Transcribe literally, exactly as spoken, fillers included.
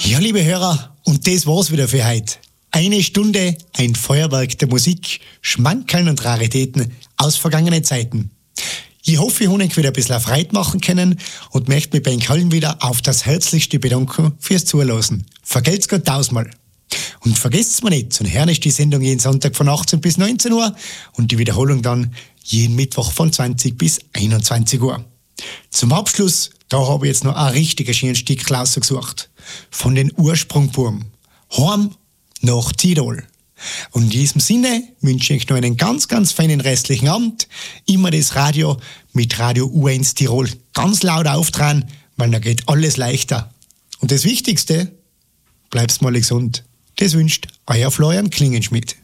Ja, liebe Hörer, und das war's wieder für heute. Eine Stunde, ein Feuerwerk der Musik, Schmankerln und Raritäten aus vergangenen Zeiten. Ich hoffe, ich habe euch wieder ein bisschen Freude machen können und möchte mich bei euch allen wieder auf das Herzlichste bedanken fürs Zuhören. Vergelt's Gott tausendmal. Und vergesst's mir nicht, zum Hören ist die Sendung jeden Sonntag von achtzehn bis neunzehn Uhr und die Wiederholung dann jeden Mittwoch von zwanzig bis einundzwanzig Uhr. Zum Abschluss, da habe ich jetzt noch ein richtiges schönes Stück rausgesucht. Von den Ursprungburm. Heim nach Tirol. Und in diesem Sinne wünsche ich noch einen ganz, ganz feinen restlichen Abend. Immer das Radio mit Radio U eins Tirol ganz laut auftragen, weil da geht alles leichter. Und das Wichtigste, bleibst mal gesund. Das wünscht euer Florian Klingenschmidt.